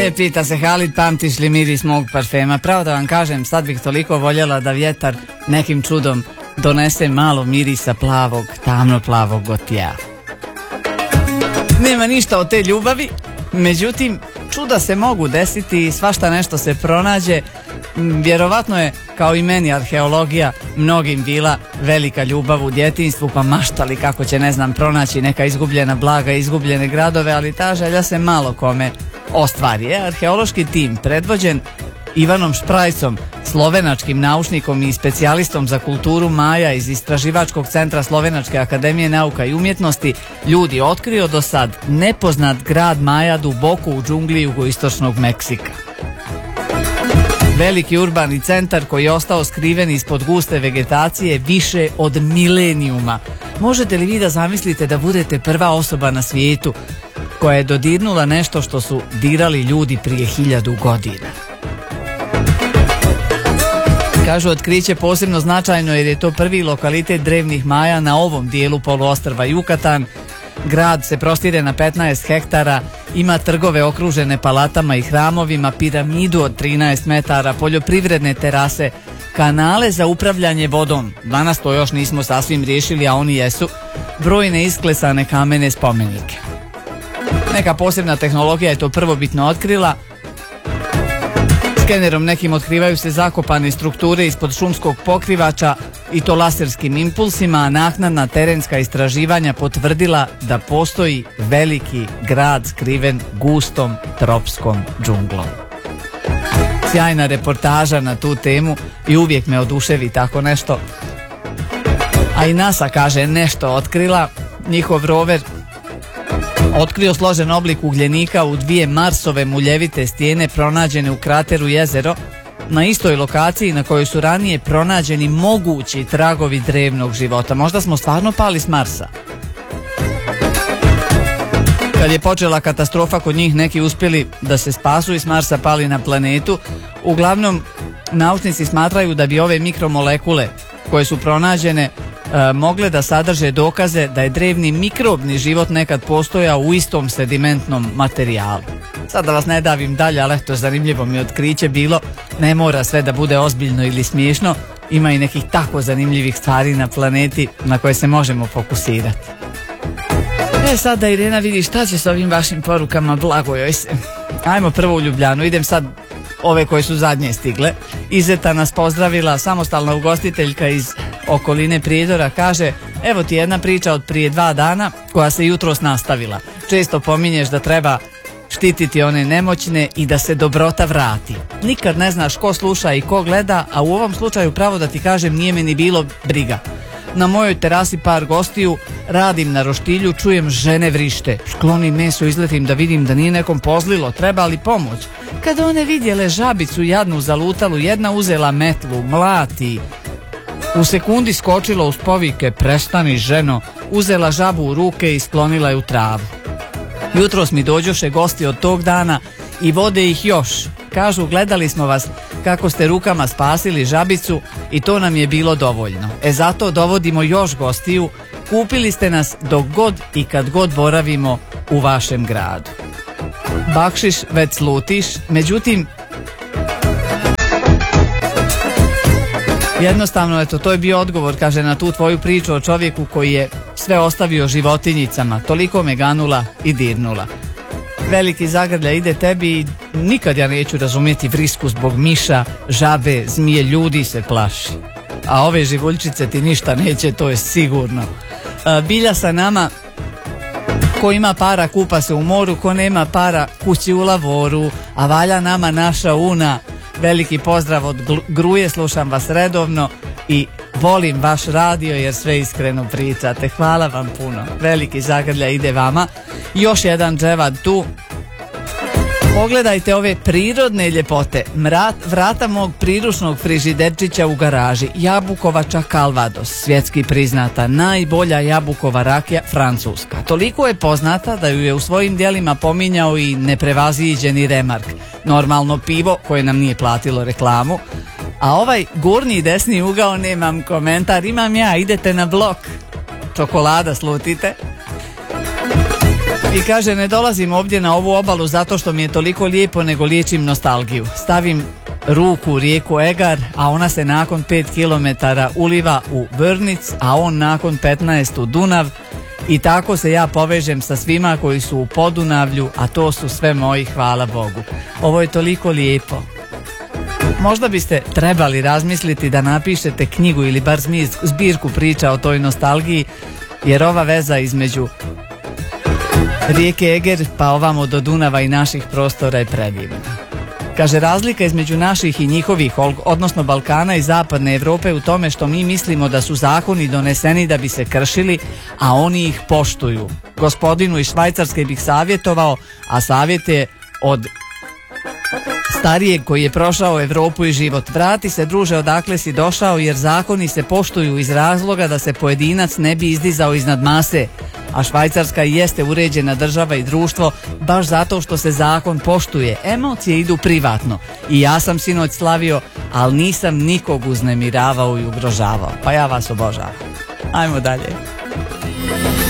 Pita se Halid, pamtiš li miris mog parfema? Pravo da vam kažem, sad bih toliko voljela da vjetar nekim čudom donese malo mirisa plavog, tamno plavog gotija. Nema ništa od te ljubavi, međutim čuda se mogu desiti i svašta nešto se pronađe. Vjerovatno je, kao i meni, arheologija mnogim bila velika ljubav u djetinjstvu, pa maštali kako će, ne znam, pronaći neka izgubljena blaga, izgubljene gradove, ali ta želja se malo kome ostvari. Arheološki tim predvođen Ivanom Šprajcom, slovenačkim naučnikom i specijalistom za kulturu Maja iz Istraživačkog centra Slovenačke akademije nauka i umjetnosti, ljudi otkrio do sad nepoznat grad Maja duboko u džungli jugoistočnog Meksika. Veliki urbani centar koji je ostao skriven ispod guste vegetacije više od milenijuma. Možete li vi da zamislite da budete prva osoba na svijetu koja je dodirnula nešto što su dirali ljudi prije 1000 godina? Kažu, otkriće posebno značajno jer je to prvi lokalitet drevnih Maja na ovom dijelu poluostrva Jukatan. Grad se prostire na 15 hektara, ima trgove okružene palatama i hramovima, piramidu od 13 metara, poljoprivredne terase, kanale za upravljanje vodom. Danas to još nismo sasvim riješili, a oni jesu. Brojne isklesane kamene spomenike. Neka posebna tehnologija je to prvobitno otkrila. Skenerom nekim otkrivaju se zakopane strukture ispod šumskog pokrivača i to laserskim impulsima, a naknadna terenska istraživanja potvrdila da postoji veliki grad skriven gustom tropskom džunglom. Sjajna reportaža na tu temu i uvijek me oduševi tako nešto. A i NASA, kaže, nešto otkrila. Njihov rover otkrio složen oblik ugljenika u 2 Marsove muljevite stijene pronađene u krateru Jezero, na istoj lokaciji na kojoj su ranije pronađeni mogući tragovi drevnog života. Možda smo stvarno pali s Marsa. Kad je počela katastrofa kod njih, neki uspjeli da se spasu i s Marsa pali na planetu. Uglavnom, naučnici smatraju da bi ove mikromolekule koje su pronađene mogle da sadrže dokaze da je drevni mikrobni život nekad postojao u istom sedimentnom materijalu. Sad da vas ne davim dalje, ali eto, zanimljivo mi otkriće bilo. Ne mora sve da bude ozbiljno ili smiješno, ima i nekih tako zanimljivih stvari na planeti na koje se možemo fokusirati. Sad da Irena vidi šta će s ovim vašim porukama, blago joj se. Ajmo prvo u Ljubljanu, idem sad ove koje su zadnje stigle. Izeta nas pozdravila, samostalna ugostiteljka iz okoline Prijedora, kaže: evo ti jedna priča od prije 2 dana koja se jutros nastavila. Često pominješ da treba štititi one nemoćne i da se dobrota vrati. Nikad ne znaš ko sluša i ko gleda, a u ovom slučaju, pravo da ti kažem, nije me ni bilo briga. Na mojoj terasi par gostiju, radim na roštilju, čujem žene vrište. Sklonim meso, izletim da vidim da nije nekom pozlilo, treba li pomoć. Kada one vidjele žabicu jadnu zalutalu, jedna uzela metlu, mlati. U sekundi skočila uz povike: prestani ženo, uzela žabu u ruke i sklonila je u travu. Jutros mi dođoše gosti od tog dana i vode ih još. Kažu: gledali smo vas kako ste rukama spasili žabicu i to nam je bilo dovoljno. Zato dovodimo još gostiju, kupili ste nas dok god i kad god boravimo u vašem gradu. Bakšiš već slutiš, međutim jednostavno, eto, to je bio odgovor, kaže, na tu tvoju priču o čovjeku koji je sve ostavio životinjicama. Toliko me ganula i dirnula. Veliki zagrlja ide tebi i nikad ja neću razumjeti vrisku zbog miša, žabe, zmije, ljudi se plaši. A ove živuljčice ti ništa neće, to je sigurno. Bilja sa nama: ko ima para kupa se u moru, ko nema para kući u lavoru, a valja nama naša una. Veliki pozdrav od Gruje, slušam vas redovno i volim vaš radio jer sve iskreno pričate. Hvala vam puno. Veliki zagrlja ide vama. Još jedan dževad tu. Pogledajte ove prirodne ljepote. Vrata mog priručnog frižiderčića u garaži. Jabukovača Calvados, svjetski priznata, najbolja jabukova rakija, francuska. Toliko je poznata da ju je u svojim djelima pominjao i neprevaziđeni Remark. Normalno pivo koje nam nije platilo reklamu. A ovaj gornji desni ugao, nemam komentar, imam ja, idete na blok. Čokolada slutite. I kaže, ne dolazim ovdje na ovu obalu zato što mi je toliko lijepo, nego liječim nostalgiju. Stavim ruku u rijeku Egar, a ona se nakon 5 km uliva u Vrnic, a on nakon 15 u Dunav. I tako se ja povežem sa svima koji su u Podunavlju, a to su sve moji, hvala Bogu. Ovo je toliko lijepo. Možda biste trebali razmisliti da napišete knjigu ili bar zbirku priča o toj nostalgiji, jer ova veza između rijeke Eger pa ovamo do Dunava i naših prostora je predivna. Kaže, razlika između naših i njihovih, odnosno Balkana i zapadne Europe, u tome što mi mislimo da su zakoni doneseni da bi se kršili, a oni ih poštuju. Gospodinu iz Švajcarske bih savjetovao, a savjet je od starijeg koji je prošao Europu i život. Vrati se, druže, odakle si došao, jer zakoni se poštuju iz razloga da se pojedinac ne bi izdizao iznad mase. A Švajcarska jeste uređena država i društvo baš zato što se zakon poštuje. Emocije idu privatno. I ja sam sinoć slavio, ali nisam nikog uznemiravao i ugrožavao. Pa ja vas obožavam. Ajmo dalje.